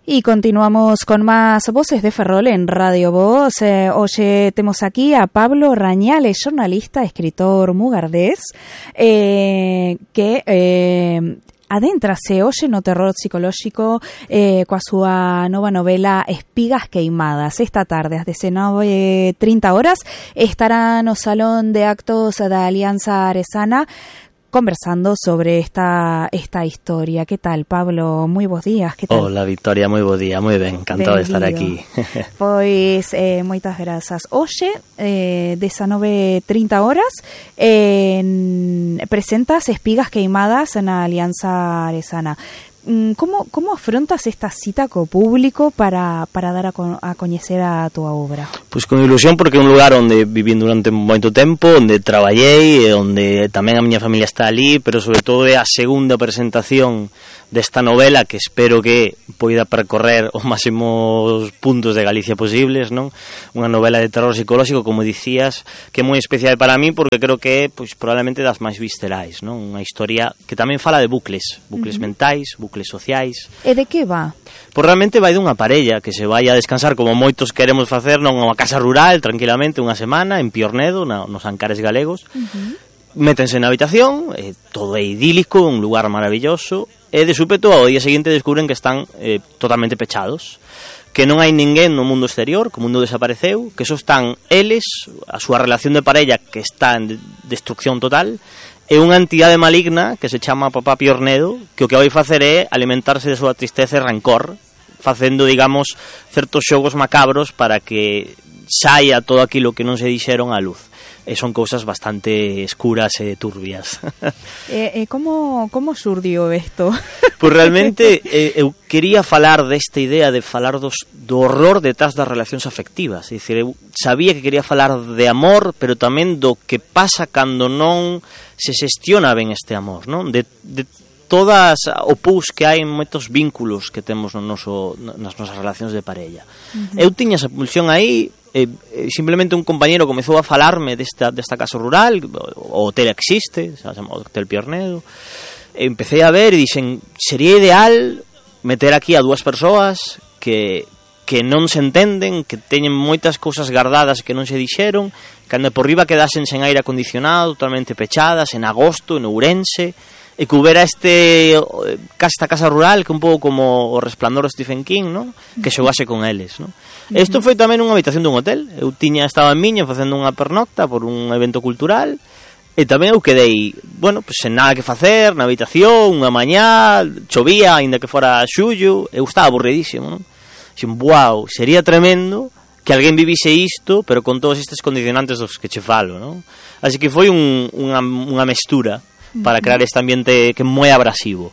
Y continuamos con más Voces de Ferrol en Radio Voz. Hoy tenemos aquí a Pablo Rañales, jornalista, escritor mugardés, que adéntrase hoxe no terror psicolóxico coa súa nova novela Espigas Queimadas. Esta tarde, ás 19:30 estará no Salón de Actos da Alianza Aresana conversando sobre esta historia. Que tal, Pablo? Moi bons días. Que tal? Hola, Victoria, moi bo día, moi ben, encantado de estar aquí. Pois, moitas grazas. Hoxe, 19:30, presentas Espigas Queimadas na Alianza Aresana. Como afrontas esta cita co público para dar a coñecer a túa obra? Pois con ilusión, porque é un lugar onde vivín durante moito tempo, onde traballei, onde tamén a miña familia está ali, pero sobre todo é a segunda presentación desta novela que espero que poida percorrer os máximos puntos de Galicia posibles, non? Unha novela de terror psicolóxico, como dicías, que é moi especial para mí porque creo que é, pois, probablemente das máis viscerais, non? Unha historia que tamén fala de bucles mentais, bucles sociais. E de que va? Pois realmente vai dunha parella que se vai a descansar, como moitos queremos facer, non, a unha casa rural, tranquilamente, unha semana, en Piornedo, nos Ancares galegos. Métense na habitación, todo é idílico, un lugar maravilloso, e de súpeto ao día seguinte descubren que están totalmente pechados, que non hai ninguén no mundo exterior, que o mundo desapareceu, que só están eles, a súa relación de parella que está en destrucción total, e unha entidade maligna que se chama Papá Piornedo, que o que vai facer é alimentarse de súa tristeza e rancor, facendo, digamos, certos xogos macabros para que saia todo aquilo que non se dixeron á luz. E son cousas bastante escuras e turbias. Como surdiu isto? Pois realmente eu quería falar desta idea de falar do horror detrás das relacións afectivas. É dicir, eu sabía que quería falar de amor, pero tamén do que pasa cando non se xestiona ben este amor, non? De todas o pus que hai en moitos vínculos que temos nas nosas relacións de parella. Eu tiña esa pulsión aí. Simplemente un compañero comezou a falarme desta casa rural, o hotel existe, se chama Hotel Piornedo. Empecé a ver e dixen, sería ideal meter aquí a dúas persoas que non se entenden, que teñen moitas cousas guardadas que non se dixeron, que ande por riba quedasen sen aire acondicionado, totalmente pechadas, en agosto, en Ourense, e que houbera esta casa rural que un pouco como o Resplandor de Stephen King, ¿no? Que xogase con eles, ¿no? Isto foi tamén unha habitación dun hotel. Eu estaba en Miño facendo unha pernocta por un evento cultural, e tamén eu quedei, bueno, pues sen nada que facer na habitación, unha mañá, chovía, aínda que fora xullo, eu estaba aburridísimo, non? Dixen, wow, sería tremendo que alguén vivise isto, pero con todos estes condicionantes dos que che falo, non? Así que foi unha mestura para crear este ambiente que é moi abrasivo.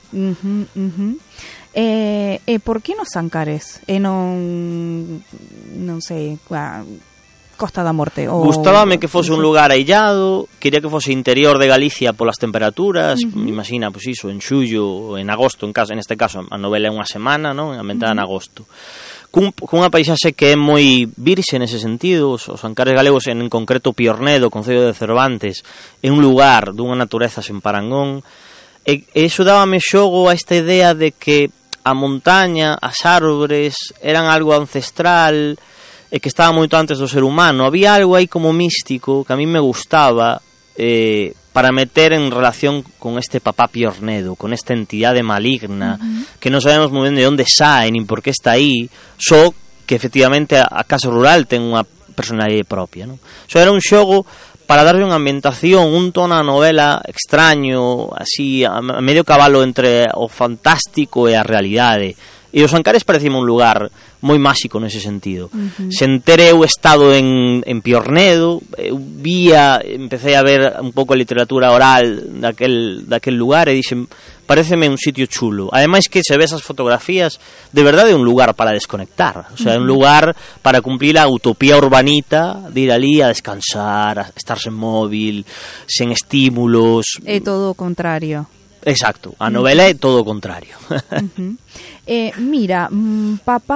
Por que nos Ancares? Non sei, Costa da Morte? Gustábame que fose un lugar aillado, quería que fose interior de Galicia polas temperaturas, imagina, pois iso, en xullo, en agosto, en este caso a novela é unha semana, non? Ambientada en agosto. Cunha paisaxe que é moi virxe nese sentido. Os Ancares galegos, en concreto Piornedo, concello de Cervantes, é un lugar dunha natureza sen parangón, e iso dábame xogo a esta idea de que a montaña, as árbores, eran algo ancestral e que estaba moito antes do ser humano. Había algo aí como místico que a mí me gustaba para meter en relación con este Papá Piornedo, con esta entidade maligna, que non sabemos moi ben de onde sae, nin por que está aí, só que efectivamente a casa rural ten unha personalidade propia, non? Só era un xogo para darlle unha ambientación, un tono a novela extraño, así, a medio cabalo entre o fantástico e a realidade. E os Ancares parecíame un lugar moi máxico nese sentido. Sen ter eu estado en Piornedo, eu empecé a ver un pouco a literatura oral daquel lugar e dixen, pareceme un sitio chulo. Ademais que se ves as fotografías, de verdade é un lugar para desconectar, o sea, é un lugar para cumplir a utopía urbanita de ir ali a descansar, a estar sen móvil, sen estímulos. É todo o contrario. Exacto, a novela é todo o contrario. Mira,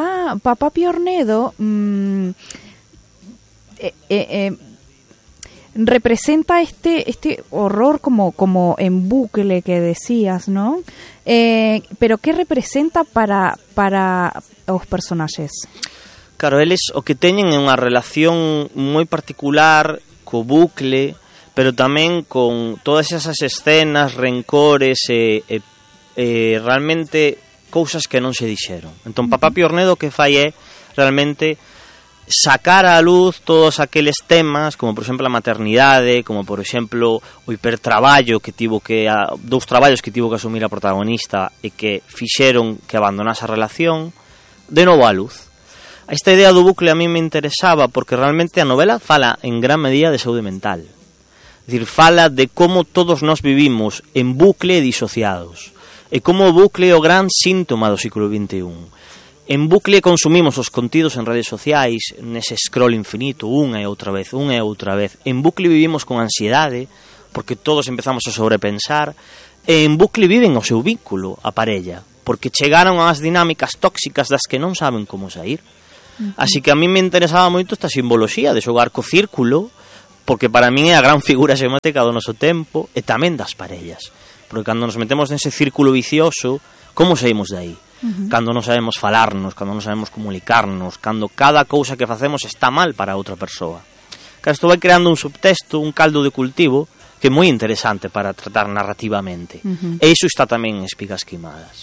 Papá Piornedo representa este horror como en bucle que decías, ¿no? Pero que representa para os personaxes? Claro, eles o que teñen é unha relación moi particular co bucle, pero tamén con todas esas escenas, rencores e realmente cousas que non se dixeron. Entón, Papá Piornedo o que fai é realmente sacar á luz todos aqueles temas, como por exemplo a maternidade, como por exemplo o hipertraballo que tivo dous traballos que tivo que asumir a protagonista e que fixeron que abandonase a relación, de novo á luz. Esta idea do bucle a mí me interesaba porque realmente a novela fala en gran medida de saúde mental. É dicir, fala de como todos nós vivimos en bucle e disociados. E como o bucle é o gran síntoma do século XXI. En bucle consumimos os contidos en redes sociais, nese scroll infinito, unha e outra vez. En bucle vivimos con ansiedade, porque todos empezamos a sobrepensar. E en bucle viven o seu vínculo, a parella, porque chegaron ás dinámicas tóxicas das que non saben como sair. Así que a mí me interesaba moito esta simboloxía de xogar co círculo, porque para min é a gran figura semántica do noso tempo e tamén das parellas. Porque cando nos metemos nese círculo vicioso, como saímos de aí? Cando non sabemos falarnos, cando non sabemos comunicarnos, cando cada cousa que facemos está mal para outra persoa. Claro, isto vai creando un subtexto, un caldo de cultivo que é moi interesante para tratar narrativamente. E iso está tamén en Espigas queimadas.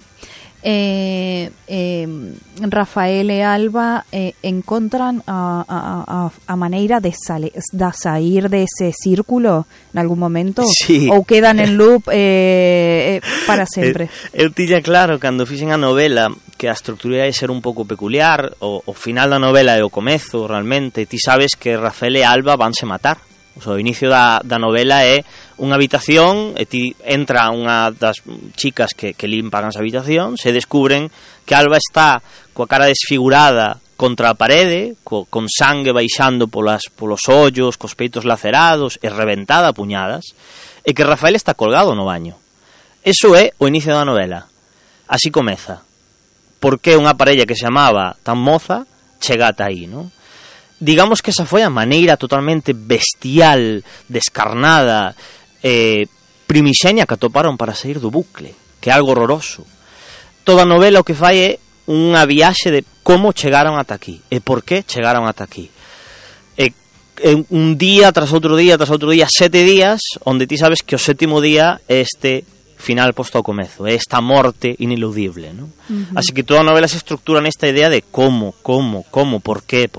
Rafael e Alba encontran a maneira de sair dese círculo en algún momento? Sí. Ou quedan en loop para sempre? Eu tiña claro, cando fixen a novela, que a estrutura ia ser un pouco peculiar. O final da novela é o comezo, realmente. Ti sabes que Rafael e Alba vanse matar. O sea, o inicio da novela é unha habitación e ti entra unha das chicas que limpan esa habitación, se descubren que Alba está coa cara desfigurada contra a parede, con sangue baixando polos ollos, cos peitos lacerados e reventada a puñadas, e que Rafael está colgado no baño. Eso é o inicio da novela. Así comeza. Porque unha parella que se amaba tan moza chega ata aí, non? Digamos que esa foi a maneira totalmente bestial, descarnada, primixeña que atoparon para sair do bucle, que é algo horroroso. Toda a novela o que fai é unha viaxe de como chegaron ata aquí, e por que chegaron ata aquí. Un día tras outro día, 7 días, onde ti sabes que o 7º día é este final posto ao comezo, é esta morte ineludible, non? Así que toda a novela se estructura nesta idea de como, por qué.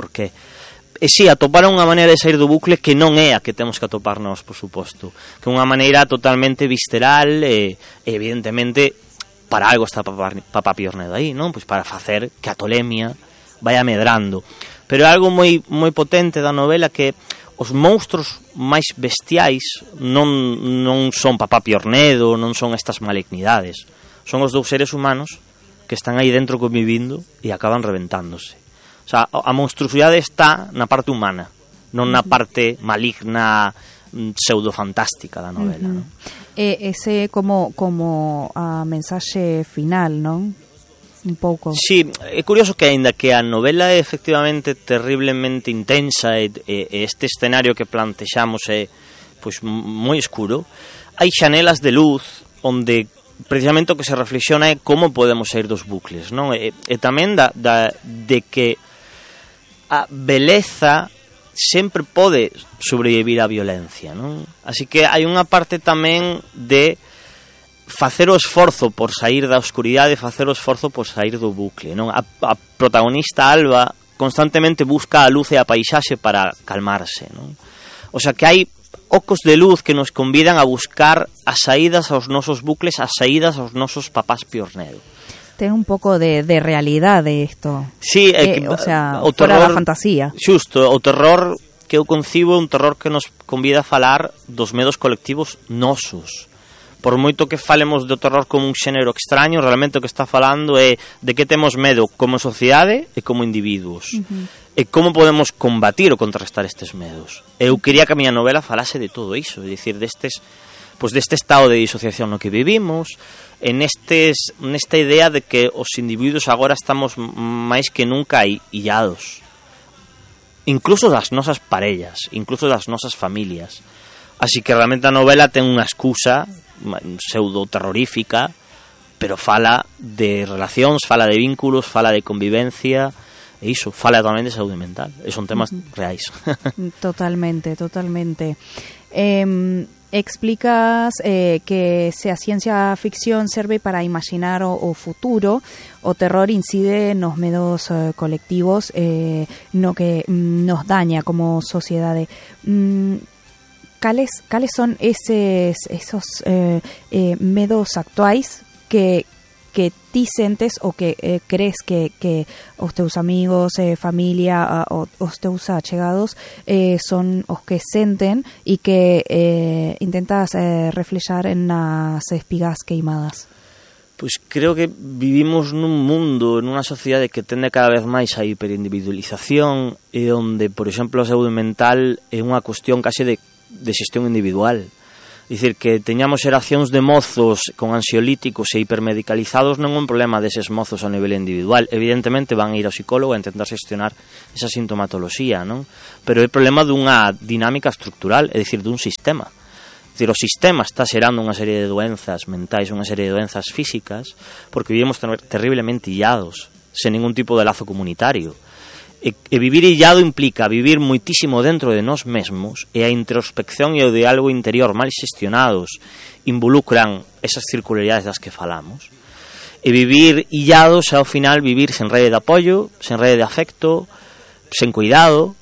E si, atoparon unha maneira de sair do bucle que non é a que temos que atoparnos, por suposto, que é unha maneira totalmente visceral e evidentemente para algo está Papá Piornedo aí, non? Pois para facer que a tolemia vaya medrando. Pero é algo moi potente da novela que os monstruos máis bestiais non son Papá Piornedo, non son estas malignidades. Son os dous seres humanos que están aí dentro convivindo e acaban reventándose. O sea, a monstruosidade está na parte humana, non na parte maligna, pseudofantástica da novela, non? Ese como a mensaxe final, non? Un pouco. Sí, é curioso que aínda que a novela é efectivamente terriblemente intensa e este escenario que plantexamos é pois moi escuro, hai xanelas de luz onde precisamente o que se reflexiona é como podemos sair dos bucles, non? E tamén de que a beleza sempre pode sobrevivir á violencia, non? Así que hai unha parte tamén de facer o esforzo por sair da oscuridade, facer o esforzo por sair do bucle, non? A protagonista Alba constantemente busca a luz e a paisaxe para calmarse, non? O sea que hai ocos de luz que nos convidan a buscar as saídas aos nosos bucles, as saídas aos nosos papás Piornedo. Ten un pouco de realidade isto. Sí, o sea, o terror, fora da fantasía. Xusto, o terror que eu concibo é un terror que nos convida a falar dos medos colectivos nosos. Por moito que falemos do terror como un xénero extraño, realmente o que está falando é de que temos medo como sociedade e como individuos. E como podemos combatir ou contrastar estes medos. Eu quería que a miña novela falase de todo iso, é dicir, deste estado de disociación no que vivimos, nesta idea de que os individuos agora estamos máis que nunca illados. incluso das nosas parellas, incluso das nosas familias. Así que realmente a novela ten unha excusa pseudo-terrorífica, pero fala de relacións, fala de vínculos, fala de convivencia, e iso, fala tamén de saúde mental. E son temas reais. Totalmente. Explicas que se a ciencia ficción serve para imaginar o futuro, o terror incide nos medos colectivos no que nos daña como sociedade. Cales son esos medos actuais que ti sentes o que crees que os teus amigos, familia, os teus achegados son os que senten e que intentas reflexar en nas espigas queimadas? Pois creo que vivimos nun mundo, nunha sociedade que tende cada vez máis a hiperindividualización e onde, por exemplo, a saúde mental é unha cuestión case de xestión individual. Dicir, que teñamos xeracións de mozos con ansiolíticos e hipermedicalizados non é un problema deses mozos a nivel individual. Evidentemente van a ir ao psicólogo a intentar xestionar esa sintomatoloxía, non? Pero é problema dunha dinámica estructural, é dicir, dun sistema. É dicir, o sistema está xerando unha serie de doenzas mentais, unha serie de doenzas físicas, porque vivimos terriblemente illados, sen ningún tipo de lazo comunitario. E vivir illado implica vivir moitísimo dentro de nós mesmos, e a introspección e o diálogo interior mal xestionados involucran esas circularidades das que falamos. E vivir illados ao final vivir sen rede de apoio, sen rede de afecto, sen cuidado,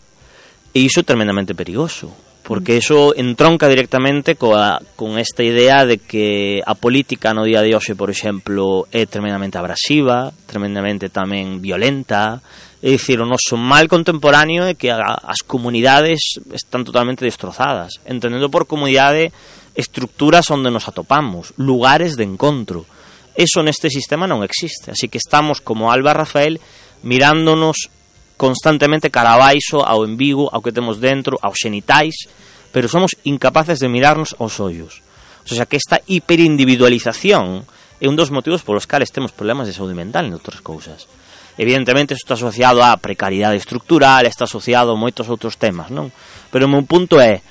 e iso é tremendamente perigoso, porque iso entronca directamente con esta idea de que a política no día de hoxe, por exemplo, é tremendamente abrasiva, tremendamente tamén violenta. É dicir, o noso mal contemporáneo é que as comunidades están totalmente destrozadas, entendendo por comunidade estructuras onde nos atopamos, lugares de encontro. Eso neste sistema non existe, así que estamos como Alba Rafael mirándonos constantemente cara abaixo, ao embigo, ao que temos dentro, aos xenitais, pero somos incapaces de mirarnos aos ollos. O sea que esta hiperindividualización é un dos motivos polos cales temos problemas de saúde mental e outras cousas. Evidentemente isto está asociado á precariedade estructural, está asociado a moitos outros temas, non? Pero o meu punto é,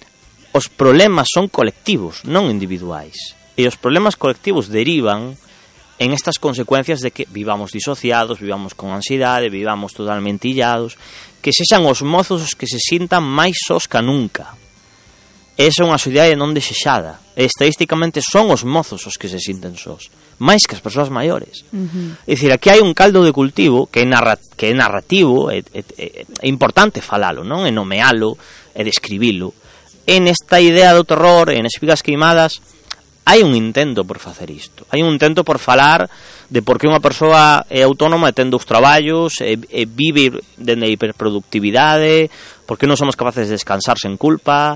os problemas son colectivos, non individuais. E os problemas colectivos derivan en estas consecuencias de que vivamos disociados, vivamos con ansiedade, vivamos totalmente illados, que sexan os mozos os que se sintan máis sós ca nunca. Esa é unha sociedade non desexada. E estadísticamente son os mozos os que se sinten sós, máis que as persoas maiores. É dicir, aquí hai un caldo de cultivo que é narrativo, é importante falalo, non? E nomealo, e describilo. En esta idea do terror, en Espigas queimadas, hai un intento por facer isto. Hai un intento por falar de por que unha persoa é autónoma e ten dous traballos, e vive dende a hiperproductividade, por que non somos capaces de descansar sen culpa.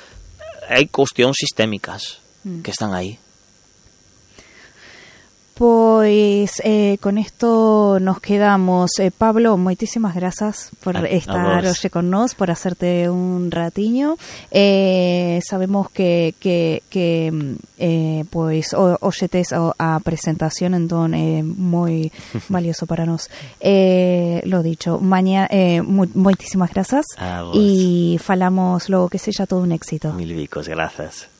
Hai cuestións sistémicas que están aí. Pois con esto nos quedamos. Pablo, moitísimas grazas por estar hoxe con nós, por hacerte un ratiño. Sabemos que pois hoxe tes a presentación, entón é moi valioso para nós. Lo dicho, mañana moitísimas grazas e falamos logo, que sexa todo un éxito. Mil bicos, grazas.